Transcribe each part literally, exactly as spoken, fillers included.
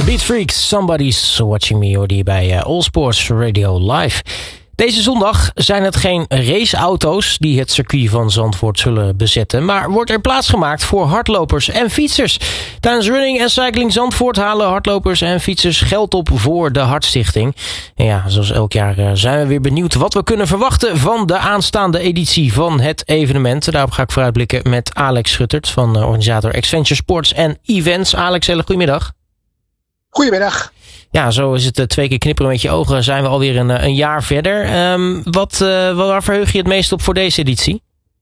Beat Freaks, Somebody's Watching Me, hoorde je bij uh, All Sports Radio Live. Deze zondag zijn het geen raceauto's die het circuit van Zandvoort zullen bezetten, maar wordt er plaats gemaakt voor hardlopers en fietsers. Tijdens Running en Cycling Zandvoort halen hardlopers en fietsers geld op voor de Hartstichting. En ja, zoals elk jaar uh, zijn we weer benieuwd wat we kunnen verwachten van de aanstaande editie van het evenement. Daarop ga ik vooruitblikken met Alex Schuttert van uh, organisator Xventure Sports en Events. Alex, hele goedemiddag. Goedemiddag. Ja, zo is het uh, twee keer knipperen met je ogen. Zijn we alweer een, een jaar verder. Um, wat, uh, waar verheug je het meest op voor deze editie?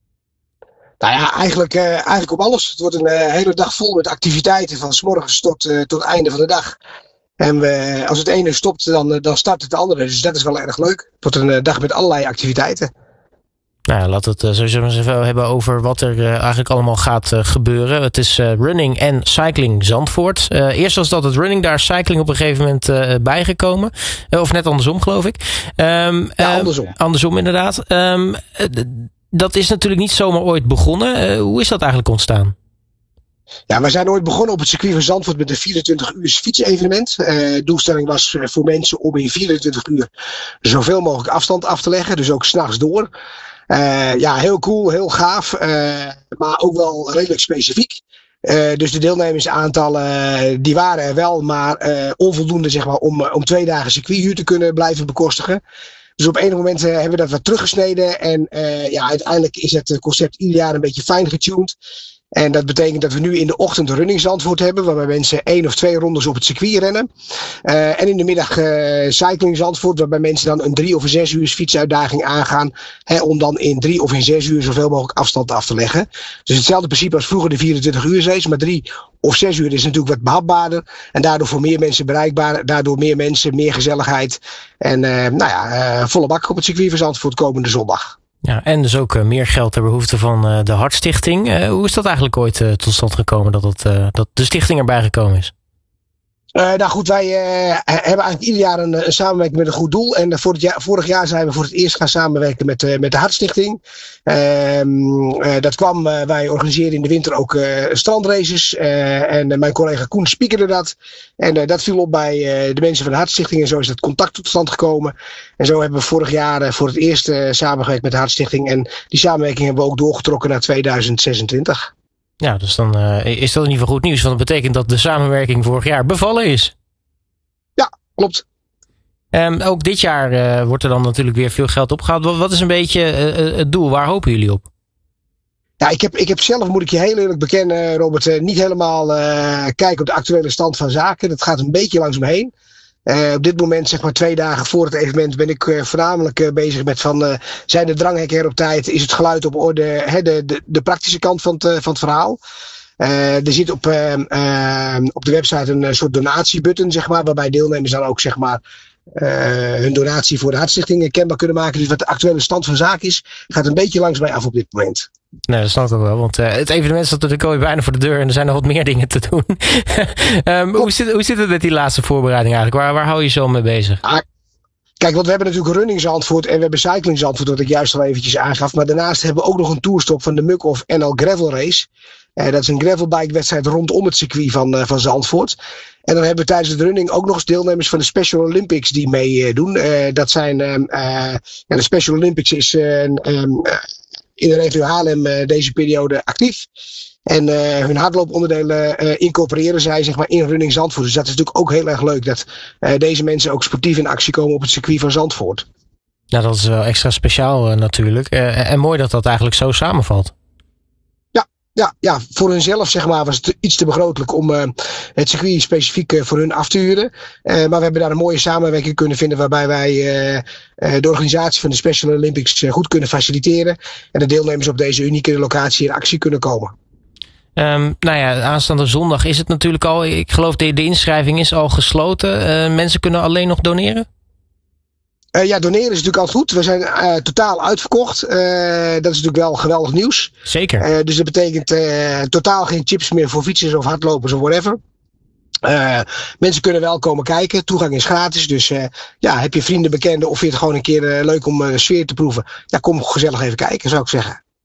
Nou ja, eigenlijk, uh, eigenlijk op alles. Het wordt een uh, hele dag vol met activiteiten van 's morgens tot, uh, tot het einde van de dag. En we, als het ene stopt, dan, dan start het andere. Dus dat is wel erg leuk. Het wordt een uh, dag met allerlei activiteiten. Nou ja, laten we het uh, sowieso eens even hebben over wat er uh, eigenlijk allemaal gaat uh, gebeuren. Het is uh, Running en Cycling Zandvoort. Uh, eerst was dat het Running, daar is Cycling op een gegeven moment uh, bijgekomen. Uh, of net andersom, geloof ik. Um, ja, uh, andersom. Andersom, inderdaad. Um, uh, dat is natuurlijk niet zomaar ooit begonnen. Uh, hoe is dat eigenlijk ontstaan? Ja, we zijn ooit begonnen op het circuit van Zandvoort met een vierentwintig uur fietsevenement. De uh, doelstelling was uh, voor mensen om in vierentwintig uur zoveel mogelijk afstand af te leggen. Dus ook 's nachts door. Uh, ja, heel cool, heel gaaf, uh, maar ook wel redelijk specifiek. Uh, dus de deelnemersaantallen uh, die waren er wel, maar uh, onvoldoende zeg maar, om, om twee dagen circuithuur te kunnen blijven bekostigen. Dus op enig moment uh, hebben we dat wat teruggesneden en uh, ja, uiteindelijk is het concept ieder jaar een beetje fijn getuned. En dat betekent dat we nu in de ochtend Running Zandvoort hebben, waarbij mensen één of twee rondes op het circuit rennen. Uh, en in de middag uh, Cycling Zandvoort, waarbij mensen dan een drie of een zes uur fietsuitdaging aangaan. Hè, om dan in drie of in zes uur zoveel mogelijk afstand af te leggen. Dus hetzelfde principe als vroeger de vierentwintig uur race, maar drie of zes uur is natuurlijk wat behapbaarder. En daardoor voor meer mensen bereikbaar, daardoor meer mensen, meer gezelligheid. En uh, nou ja, uh, volle bak op het circuit van Zandvoort komende zondag. Ja, en dus ook uh, meer geld ter behoefte van uh, de Hartstichting. Uh, hoe is dat eigenlijk ooit uh, tot stand gekomen dat, het, uh, dat de stichting erbij gekomen is? Uh, nou goed, wij uh, hebben eigenlijk ieder jaar een, een samenwerking met een goed doel. En uh, voor het jaar, vorig jaar zijn we voor het eerst gaan samenwerken met, uh, met de Hartstichting. Uh, uh, dat kwam, uh, wij organiseren in de winter ook uh, strandraces. Uh, en uh, mijn collega Koen spiekerde dat. En uh, dat viel op bij uh, de mensen van de Hartstichting. En zo is dat contact tot stand gekomen. En zo hebben we vorig jaar uh, voor het eerst uh, samengewerkt met de Hartstichting. En die samenwerking hebben we ook doorgetrokken naar tweeduizend zesentwintig. Ja, dus dan uh, is dat in ieder geval goed nieuws. Want dat betekent dat de samenwerking vorig jaar bevallen is. Ja, klopt. Um, ook dit jaar uh, wordt er dan natuurlijk weer veel geld opgehaald. Wat, wat is een beetje uh, het doel? Waar hopen jullie op? Ja, ik heb, ik heb zelf, moet ik je heel eerlijk bekennen, Robert, uh, niet helemaal uh, kijken op de actuele stand van zaken. Dat gaat een beetje langs me heen. Uh, op dit moment, zeg maar twee dagen voor het evenement, ben ik uh, voornamelijk uh, bezig met van, uh, zijn de dranghekken er op tijd? Is het geluid op orde? Hè, de, de, de praktische kant van het, uh, van het verhaal. Uh, er zit op, uh, uh, op de website een uh, soort donatiebutton, zeg maar, waarbij deelnemers dan ook, zeg maar, uh, hun donatie voor de Hartstichting kenbaar kunnen maken. Dus wat de actuele stand van zaken is, gaat een beetje langs mij af op dit moment. Nee, dat snap ik ook wel. Want uh, het evenement staat natuurlijk alweer bijna voor de deur en er zijn nog wat meer dingen te doen. um, hoe, zit, hoe zit het met die laatste voorbereiding eigenlijk? Waar, waar hou je zo mee bezig? Ah, kijk, want we hebben natuurlijk Running Zandvoort en we hebben Cycling Zandvoort, wat ik juist al eventjes aangaf. Maar daarnaast hebben we ook nog een toerstop van de Muck-Off N L Gravel Race. Uh, dat is een gravelbike wedstrijd rondom het circuit van, uh, van Zandvoort. En dan hebben we tijdens het running ook nog eens deelnemers van de Special Olympics die meedoen. Uh, dat zijn, uh, uh, ja, de Special Olympics is uh, um, uh, in de regio Haarlem uh, deze periode actief. En uh, hun hardlooponderdelen uh, incorporeren zij zeg maar in Running Zandvoort. Dus dat is natuurlijk ook heel erg leuk dat uh, deze mensen ook sportief in actie komen op het circuit van Zandvoort. Nou, dat is wel extra speciaal uh, natuurlijk. Uh, en mooi dat dat eigenlijk zo samenvalt. Ja, ja, voor hunzelf zeg maar was het iets te begrotelijk om uh, het circuit specifiek uh, voor hun af te huren. Uh, maar we hebben daar een mooie samenwerking kunnen vinden waarbij wij uh, uh, de organisatie van de Special Olympics uh, goed kunnen faciliteren. En de deelnemers op deze unieke locatie in actie kunnen komen. Um, nou ja, aanstaande zondag is het natuurlijk al, ik geloof de, de inschrijving is al gesloten. Uh, mensen kunnen alleen nog doneren? Uh, ja, doneren is natuurlijk altijd goed. We zijn uh, totaal uitverkocht. Uh, dat is natuurlijk wel geweldig nieuws. Zeker. Uh, dus dat betekent uh, totaal geen chips meer voor fietsers of hardlopers of whatever. Uh, mensen kunnen wel komen kijken. Toegang is gratis. Dus uh, ja, heb je vrienden, bekenden of vind je het gewoon een keer uh, leuk om uh, sfeer te proeven. Ja, kom gezellig even kijken, zou ik zeggen.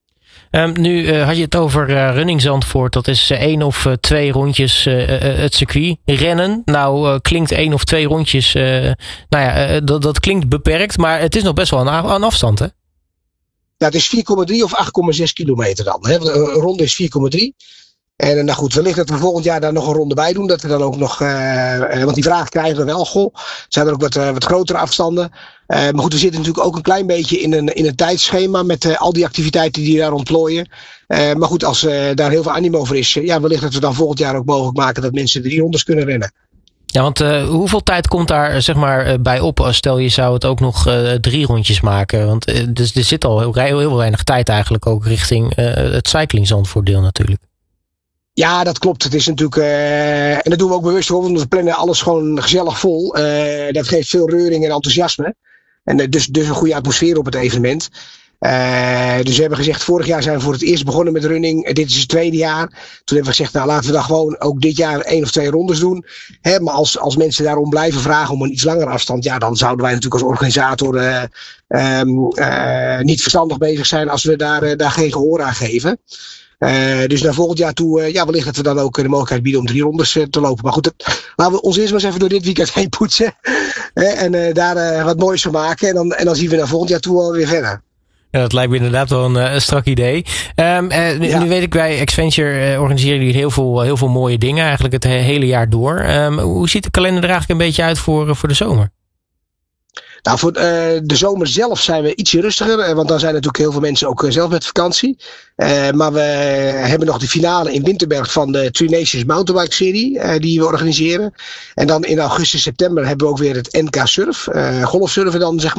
Um, nu uh, had je het over uh, Running Zandvoort. Dat is uh, één of uh, twee rondjes uh, uh, het circuit. Rennen, nou uh, klinkt één of twee rondjes, uh, nou ja, uh, dat, dat klinkt beperkt. Maar het is nog best wel een, een afstand, hè? Ja, het is vier komma drie of acht komma zes kilometer dan. Hè? Een ronde is vier komma drie. En nou goed, wellicht dat we volgend jaar daar nog een ronde bij doen. Dat we dan ook nog, uh, want die vraag krijgen we wel. Goh, zijn er ook wat, uh, wat grotere afstanden. Uh, maar goed, we zitten natuurlijk ook een klein beetje in een, in een tijdschema met uh, al die activiteiten die daar ontplooien. Uh, maar goed, als uh, daar heel veel animo voor is, uh, ja, wellicht dat we dan volgend jaar ook mogelijk maken dat mensen drie rondes kunnen rennen. Ja, want uh, hoeveel tijd komt daar zeg maar uh, bij op? Stel je zou het ook nog uh, drie rondjes maken. Want uh, dus, er zit al heel, heel, heel weinig tijd eigenlijk ook richting uh, het Cycling Zandvoort deel natuurlijk. Ja, dat klopt. Het is natuurlijk, uh, en dat doen we ook bewust hoor, want we plannen alles gewoon gezellig vol. Uh, dat geeft veel reuring en enthousiasme. En uh, dus, dus een goede atmosfeer op het evenement. Uh, dus we hebben gezegd, vorig jaar zijn we voor het eerst begonnen met running. Uh, dit is het tweede jaar. Toen hebben we gezegd, nou laten we dan gewoon ook dit jaar één of twee rondes doen. Hè, maar als, als mensen daarom blijven vragen om een iets langere afstand, ja, dan zouden wij natuurlijk als organisator uh, um, uh, niet verstandig bezig zijn als we daar, uh, daar geen gehoor aan geven. Uh, dus naar volgend jaar toe, uh, ja, wellicht dat we dan ook uh, de mogelijkheid bieden om drie rondes uh, te lopen. Maar goed, dat, laten we ons eerst maar eens even door dit weekend heen poetsen. Uh, en uh, daar uh, wat moois van maken. En dan, en dan zien we naar volgend jaar toe alweer verder. Ja, dat lijkt me inderdaad wel een, een strak idee. Um, uh, nu, ja. nu weet ik, bij Xventure uh, organiseren jullie heel veel, heel veel mooie dingen. Eigenlijk het hele jaar door. Um, hoe ziet de kalender er eigenlijk een beetje uit voor, uh, voor de zomer? Nou, voor uh, de zomer zelf zijn we ietsje rustiger. Want dan zijn natuurlijk heel veel mensen ook uh, zelf met vakantie. Uh, maar we hebben nog de finale in Winterberg van de Tri Nations Mountainbike Serie. Uh, die we organiseren. En dan in augustus, september hebben we ook weer het N K Surf. Uh, golfsurfen dan, zeg maar.